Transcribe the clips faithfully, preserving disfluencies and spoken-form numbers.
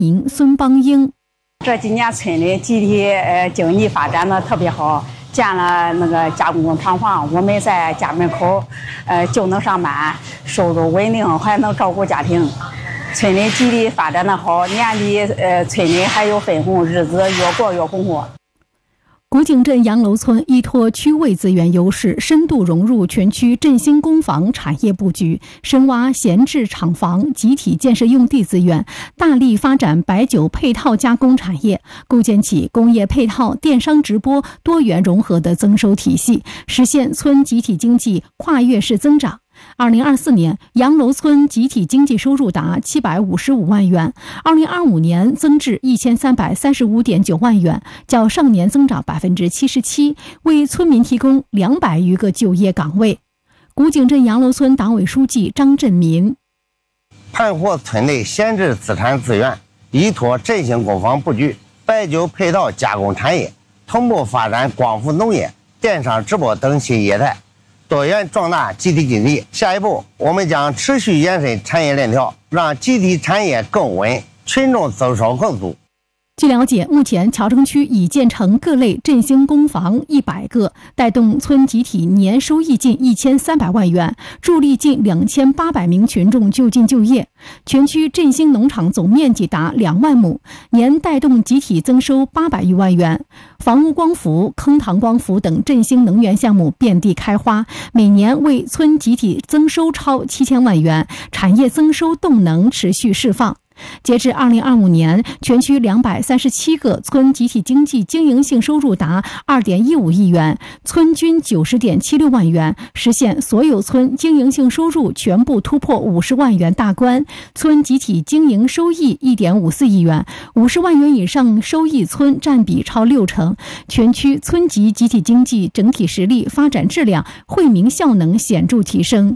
名孙邦英。 这几年村里集体呃经济发展的特别好，建了那个加工厂房，我们在家门口呃就能上班，收入稳定，还能照顾家庭。村里集体发展的好，年底呃村里还有分红，日子越过越红火。 古井镇杨楼村依托区位资源优势，深度融入全区振兴工房产业布局，深挖闲置厂房、集体建设用地资源，大力发展白酒配套加工产业，构建起工业配套、电商直播多元融合的增收体系，实现村集体经济跨越式增长。二零二四年，杨楼村集体经济收入达七百五十五万元，二零二五年增至一千三百三十五点九万元，较上年增长百分之七十七，为村民提供两百余个就业岗位。古井镇杨楼村党委书记张振民： 盘活村内闲置资产资源，依托振兴工房布局、白酒配套加工产业，同步发展光伏农业、电商直播等新业态，多元壮大集体经济。下一步，我们将持续延伸产业链条，让集体产业更稳，群众增收更足。 据了解，目前谯城区已建成各类振兴工房一百个，带动村集体年收益近一千三百万元，助力近两千八百名群众就近就业。全区振兴农场总面积达两万亩，年带动集体增收八百余万元。房屋光伏、坑塘光伏等振兴能源项目遍地开花，每年为村集体增收超七千万元，产业增收动能持续释放。截至二零二五年，全区两百三十七个村集体经济经营性收入达二点一五亿元，村均九十点七六万元，实现所有村经营性收入全部突破五十万元大关，村集体经营收益一点五四亿元，五十万元以上收益村占比超六成，全区村级集体经济整体实力、发展质量、惠民效能显著提升。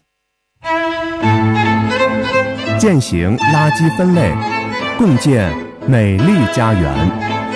践行垃圾分类，共建美丽家园。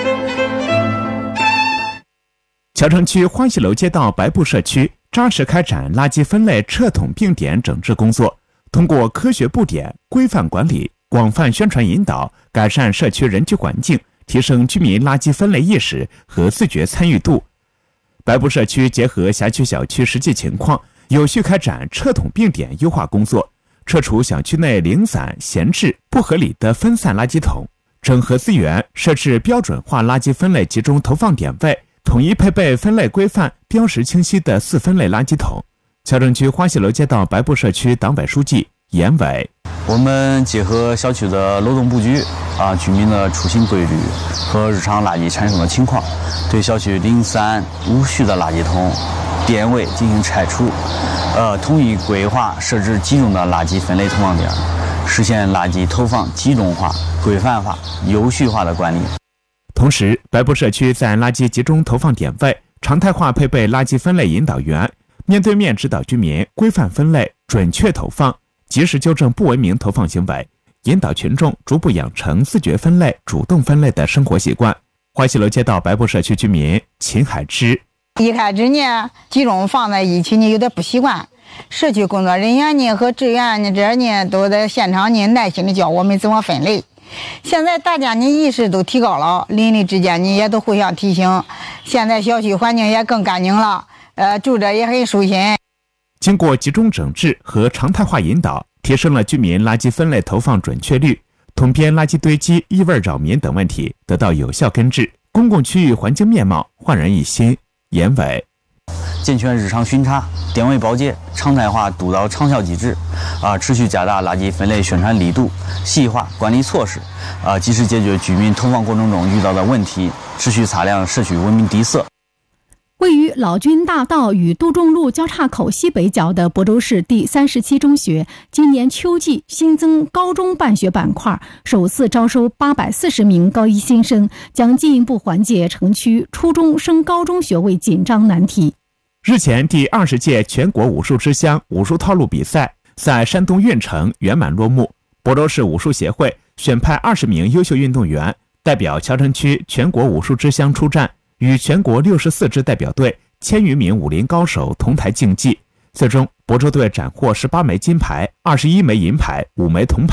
谯城区欢喜楼街道白布社区扎实开展垃圾分类撤统并点整治工作，通过科学布点、规范管理、广泛宣传引导，改善社区人居环境，提升居民垃圾分类意识和自觉参与度。白布社区结合辖区小区实际情况，有序开展撤统并点优化工作，撤除小区内零散、闲置、不合理的分散垃圾桶，整合资源，设置标准化垃圾分类集中投放点位，统一配备分类规范、标识清晰的四分类垃圾桶。谯城区欢喜楼街道白布社区党委书记严伟： 我们结合小区的楼栋布局啊、居民的出行规律和日常垃圾产生的情况，对小区零散无序的垃圾桶点位进行拆除，呃，统一规划设置集中的垃圾分类投放点，实现垃圾投放集中化、规范化、有序化的管理。 同时，白布社区在垃圾集中投放点位常态化配备垃圾分类引导员，面对面指导居民规范分类、准确投放，及时纠正不文明投放行为，引导群众逐步养成自觉分类、主动分类的生活习惯。欢喜楼街道白布社区居民秦海之： 一开始呢，集中放在一起呢，有点不习惯。社区工作人员呢和志愿呢，这呢都在现场呢耐心的教我们怎么分类。现在大家呢意识都提高了，邻里之间呢也都互相提醒。现在小区环境也更干净了，呃，住着也很舒心。 经过集中整治和常态化引导，提升了居民垃圾分类投放准确率，统编垃圾堆积、异味扰民等问题得到有效根治，公共区域环境面貌焕然一新。严伟： 健全日常巡查、点位保洁、常态化督导长效机制，啊，持续加大垃圾分类宣传力度，细化管理措施，啊，及时解决居民投放过程中遇到的问题，持续擦亮社区文明底色。 位于老君大道与杜仲路交叉口西北角的亳州市第三十七中学，今年秋季新增高中办学板块，首次招收八百四十名高一新生，将进一步缓解城区初中升高中学位紧张难题。 日前，第二十届全国武术之乡武术套路比赛在山东运城圆满落幕。亳州市武术协会选派二十名优秀运动员代表谯城区全国武术之乡出战，与全国六十四支代表队千余名武林高手同台竞技。最终，亳州队斩获十八枚金牌、二十一枚银牌、五枚铜牌，并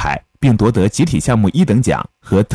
并夺得集体项目一等奖和